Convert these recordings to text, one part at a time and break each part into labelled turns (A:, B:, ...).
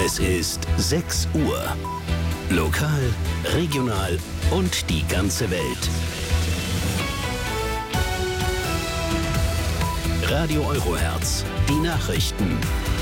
A: Es ist 6 Uhr. Lokal, regional und die ganze Welt. Radio Eurohertz, die Nachrichten.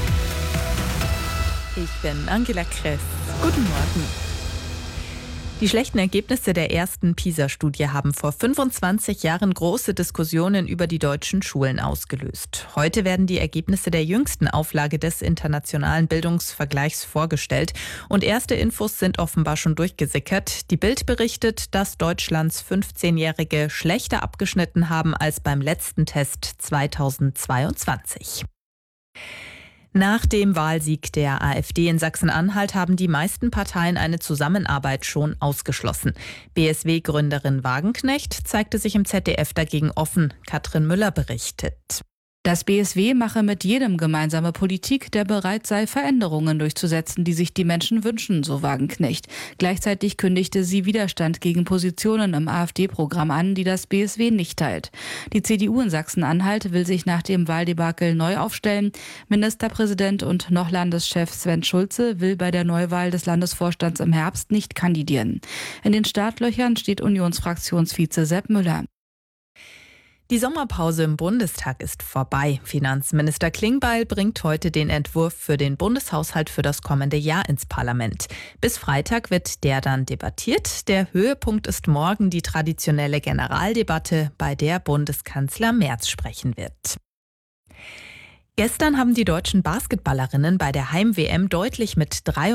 B: Ich bin Angela Kress. Guten Morgen. Die schlechten Ergebnisse der ersten PISA-Studie haben vor 25 Jahren große Diskussionen über die deutschen Schulen ausgelöst. Heute werden die Ergebnisse der jüngsten Auflage des internationalen Bildungsvergleichs vorgestellt. Und erste Infos sind offenbar schon durchgesickert. Die Bild berichtet, dass Deutschlands 15-Jährige schlechter abgeschnitten haben als beim letzten Test 2022. Nach dem Wahlsieg der AfD in Sachsen-Anhalt haben die meisten Parteien eine Zusammenarbeit schon ausgeschlossen. BSW-Gründerin Wagenknecht zeigte sich im ZDF dagegen offen. Katrin Müller berichtet.
C: Das BSW mache mit jedem gemeinsame Politik, der bereit sei, Veränderungen durchzusetzen, die sich die Menschen wünschen, so Wagenknecht. Gleichzeitig kündigte sie Widerstand gegen Positionen im AfD-Programm an, die das BSW nicht teilt. Die CDU in Sachsen-Anhalt will sich nach dem Wahldebakel neu aufstellen. Ministerpräsident und noch Landeschef Sven Schulze will bei der Neuwahl des Landesvorstands im Herbst nicht kandidieren. In den Startlöchern steht Unionsfraktionsvize Sepp Müller.
B: Die Sommerpause im Bundestag ist vorbei. Finanzminister Klingbeil bringt heute den Entwurf für den Bundeshaushalt für das kommende Jahr ins Parlament. Bis Freitag wird der dann debattiert. Der Höhepunkt ist morgen die traditionelle Generaldebatte, bei der Bundeskanzler Merz sprechen wird. Gestern haben die deutschen Basketballerinnen bei der Heim-WM deutlich mit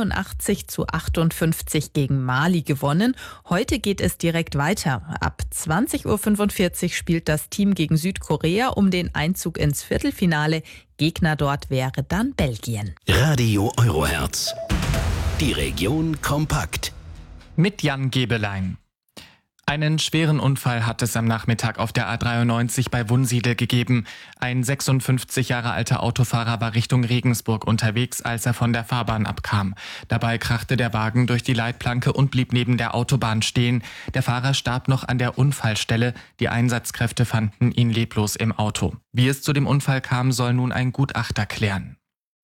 B: 83:58 gegen Mali gewonnen. Heute geht es direkt weiter. Ab 20:45 Uhr spielt das Team gegen Südkorea um den Einzug ins Viertelfinale. Gegner dort wäre dann Belgien.
A: Radio Eurohertz. Die Region kompakt.
D: Mit Jan Gebelein. Einen schweren Unfall hat es am Nachmittag auf der A93 bei Wunsiedel gegeben. Ein 56 Jahre alter Autofahrer war Richtung Regensburg unterwegs, als er von der Fahrbahn abkam. Dabei krachte der Wagen durch die Leitplanke und blieb neben der Autobahn stehen. Der Fahrer starb noch an der Unfallstelle. Die Einsatzkräfte fanden ihn leblos im Auto. Wie es zu dem Unfall kam, soll nun ein Gutachter klären.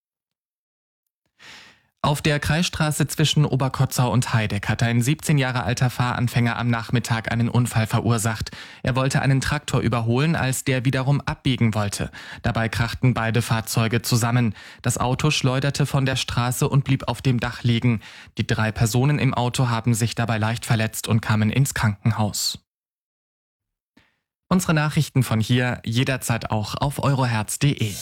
D: Auf der Kreisstraße zwischen Oberkotzau und Heideck hat ein 17 Jahre alter Fahranfänger am Nachmittag einen Unfall verursacht. Er wollte einen Traktor überholen, als der wiederum abbiegen wollte. Dabei krachten beide Fahrzeuge zusammen. Das Auto schleuderte von der Straße und blieb auf dem Dach liegen. Die 3 Personen im Auto haben sich dabei leicht verletzt und kamen ins Krankenhaus. Unsere Nachrichten von hier jederzeit auch auf eurohertz.de.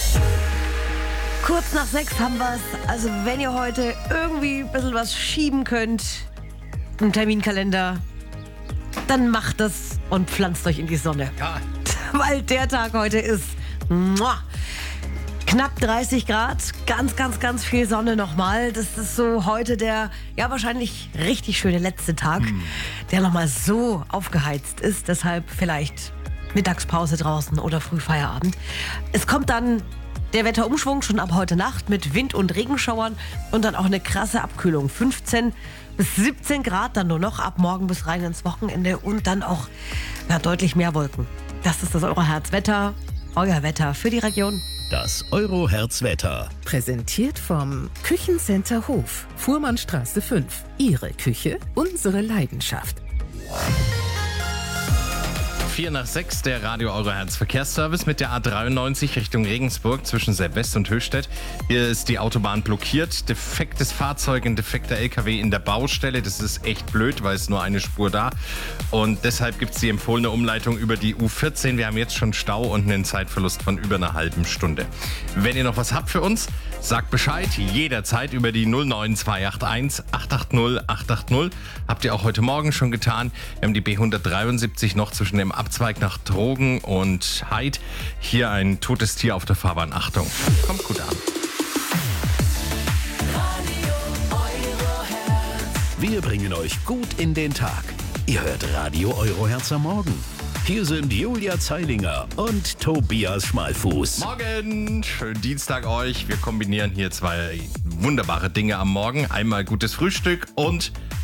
E: Kurz nach 6 haben wir es. Also wenn ihr heute irgendwie ein bisschen was schieben könnt, einen Terminkalender, dann macht das und pflanzt euch in die Sonne. Ja. Weil der Tag heute ist knapp 30 Grad, ganz viel Sonne nochmal. Das ist so heute der, ja wahrscheinlich richtig schöne letzte Tag, der nochmal so aufgeheizt ist. Deshalb vielleicht Mittagspause draußen oder Frühfeierabend. Es kommt dann der Wetterumschwung schon ab heute Nacht mit Wind- und Regenschauern und dann auch eine krasse Abkühlung. 15 bis 17 Grad dann nur noch ab morgen bis rein ins Wochenende und dann auch deutlich mehr Wolken. Das ist das Eurohertz-Wetter, euer Wetter für die Region.
A: Das Eurohertz-Wetter.
F: Präsentiert vom Küchencenter Hof, Fuhrmannstraße 5. Ihre Küche, unsere Leidenschaft.
G: 4 nach 6, der Radio Eurohertz Verkehrsservice mit der A93 Richtung Regensburg zwischen Seldwest und Höchstädt. Hier ist die Autobahn blockiert. Defektes Fahrzeug, ein defekter LKW in der Baustelle. Das ist echt blöd, weil es nur eine Spur da. Und deshalb gibt es die empfohlene Umleitung über die U14. Wir haben jetzt schon Stau und einen Zeitverlust von über einer halben Stunde. Wenn ihr noch was habt für uns, sagt Bescheid. Jederzeit über die 09281 880 880. Habt ihr auch heute Morgen schon getan. Wir haben die B173 noch zwischen dem Abzweig nach Trogen und Heid. Hier ein totes Tier auf der Fahrbahn. Achtung, kommt gut an.
A: Wir bringen euch gut in den Tag. Ihr hört Radio Eurohertz am Morgen. Hier sind Julia Zeilinger und Tobias Schmalfuß.
G: Morgen, schönen Dienstag euch. Wir kombinieren hier 2 wunderbare Dinge am Morgen. Einmal gutes Frühstück und